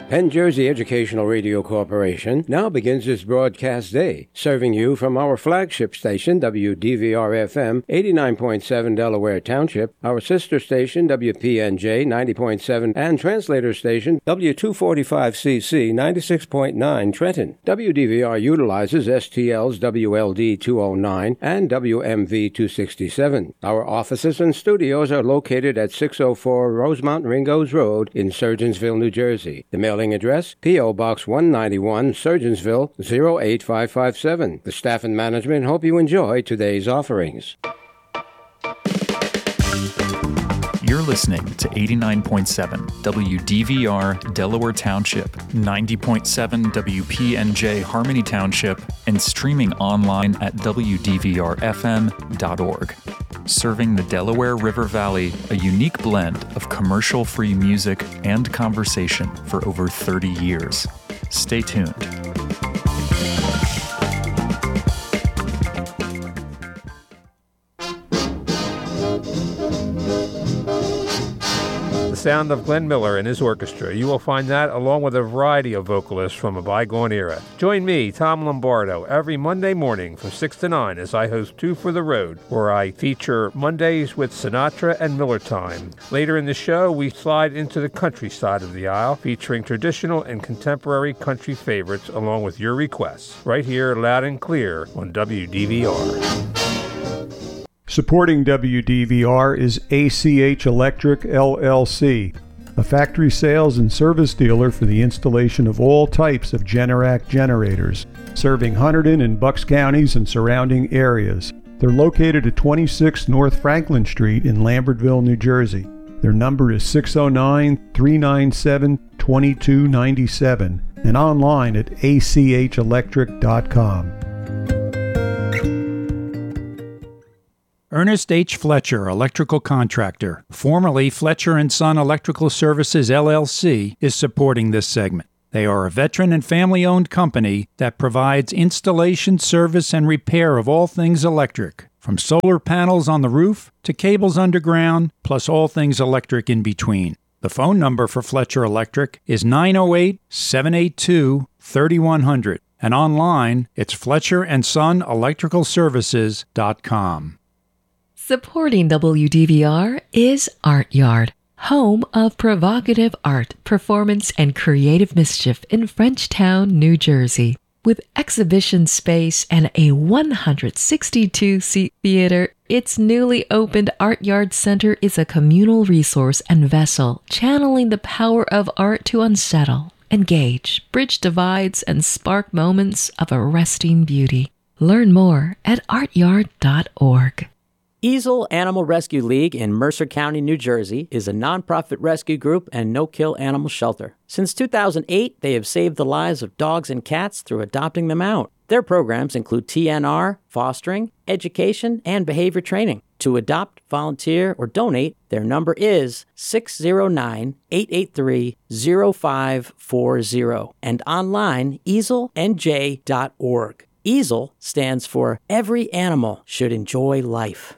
Penn Jersey Educational Radio Corporation now begins its broadcast day, serving you from our flagship station, WDVR-FM, 89.7 Delaware Township, our sister station, WPNJ, 90.7, and translator station, W245CC, 96.9 Trenton. WDVR utilizes STL's WLD 209 and WMV 267. Our offices and studios are located at 604 Rosemount Ringoes Road in Surgeonsville, New Jersey. The mailing address, P.O. Box 191, Surgeonsville, 08557. The staff and management hope you enjoy today's offerings. You're listening to 89.7 WDVR Delaware Township, 90.7 WPNJ Harmony Township, and streaming online at WDVRFM.org. Serving the Delaware River Valley, a unique blend of commercial-free music and conversation for over 30 years. Stay tuned. Sound of Glenn Miller and his orchestra. You will find that along with a variety of vocalists from a bygone era. Join me, Tom Lombardo, every Monday morning from 6 to 9 as I host Two for the Road, where I feature Mondays with Sinatra and Miller Time. Later in the show, we slide into the country side of the aisle, featuring traditional and contemporary country favorites along with your requests, right here loud and clear on WDVR. Supporting WDVR is ACH Electric, LLC, a factory sales and service dealer for the installation of all types of Generac generators, serving Hunterdon and Bucks counties and surrounding areas. They're located at 26 North Franklin Street in Lambertville, New Jersey. Their number is 609-397-2297 and online at achelectric.com. Ernest H. Fletcher, electrical contractor, formerly Fletcher & Son Electrical Services, LLC, is supporting this segment. They are a veteran and family-owned company that provides installation, service, and repair of all things electric, from solar panels on the roof to cables underground, plus all things electric in between. The phone number for Fletcher Electric is 908-782-3100, and online, it's FletcherandSonElectricalServices.com. Supporting WDVR is Art Yard, home of provocative art, performance, and creative mischief in Frenchtown, New Jersey. With exhibition space and a 162-seat theater, its newly opened Art Yard Center is a communal resource and vessel channeling the power of art to unsettle, engage, bridge divides, and spark moments of arresting beauty. Learn more at artyard.org. Easel Animal Rescue League in Mercer County, New Jersey is a nonprofit rescue group and no-kill animal shelter. Since 2008, they have saved the lives of dogs and cats through adopting them out. Their programs include TNR, fostering, education, and behavior training. To adopt, volunteer, or donate, their number is 609-883-0540 and online easelnj.org. EASEL stands for Every Animal Should Enjoy Life.